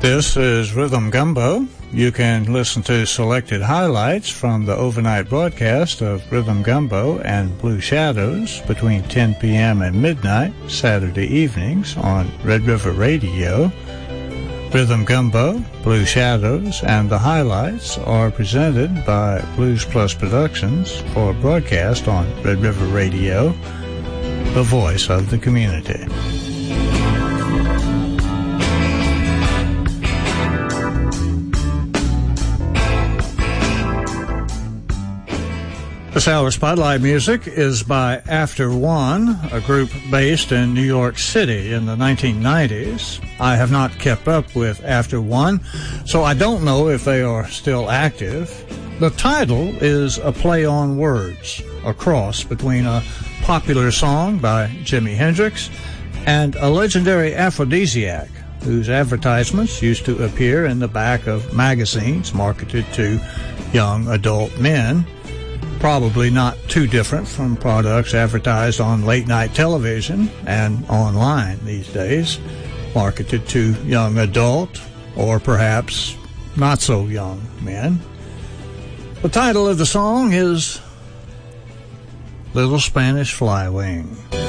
This is Rhythm Gumbo. You can listen to selected highlights from the overnight broadcast of Rhythm Gumbo and Blue Shadows between 10 p.m. and midnight Saturday evenings on Red River Radio. Rhythm Gumbo, Blue Shadows, and the highlights are presented by Blues Plus Productions for broadcast on Red River Radio, the voice of the community. This hour's Spotlight music is by After One, a group based in New York City in the 1990s. I have not kept up with After One, so I don't know if they are still active. The title is a play on words, a cross between a popular song by Jimi Hendrix and a legendary aphrodisiac whose advertisements used to appear in the back of magazines marketed to young adult men. Probably not too different from products advertised on late-night television and online these days, marketed to young adult or perhaps not so young men. The title of the song is Little Spanish Flywing.